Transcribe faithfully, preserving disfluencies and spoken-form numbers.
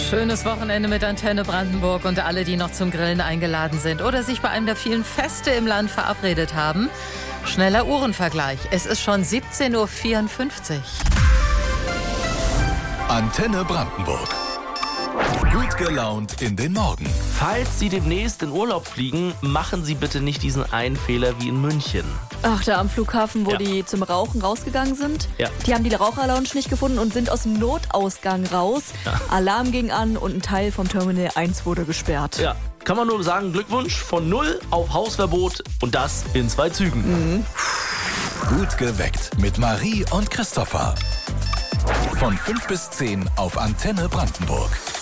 Schönes Wochenende mit Antenne Brandenburg und alle, die noch zum Grillen eingeladen sind oder sich bei einem der vielen Feste im Land verabredet haben. Schneller Uhrenvergleich. Es ist schon siebzehn Uhr vierundfünfzig. Antenne Brandenburg. Gut gelaunt in den Morgen. Falls Sie demnächst in Urlaub fliegen, machen Sie bitte nicht diesen einen Fehler wie in München. Ach, da am Flughafen, wo Ja. die zum Rauchen rausgegangen sind. Ja. Die haben die Raucherlounge nicht gefunden und sind aus dem Notausgang raus. Ja. Alarm ging an und ein Teil vom Terminal eins wurde gesperrt. Ja, kann man nur sagen, Glückwunsch von null auf Hausverbot und das in zwei Zügen. Mhm. Gut geweckt mit Marie und Christopher. Von fünf bis zehn auf Antenne Brandenburg.